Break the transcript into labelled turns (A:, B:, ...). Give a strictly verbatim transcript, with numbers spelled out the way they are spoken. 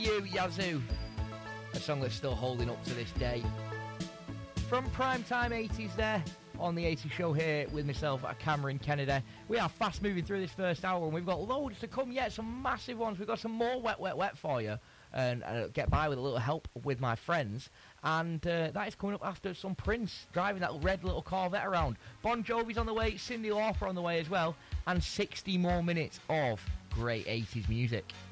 A: You, Yazoo. A song that's still holding up to this day. From Primetime eighties there, on the eighties show here with myself, Cameron Kennedy. We are fast moving through this first hour and we've got loads to come yet, some massive ones. We've got some more wet, wet, wet for you. And uh, get by with a little help with my friends. And uh, that is coming up after some Prince driving that red little Corvette around. Bon Jovi's on the way, Cyndi Lauper on the way as well. And sixty more minutes of great eighties music.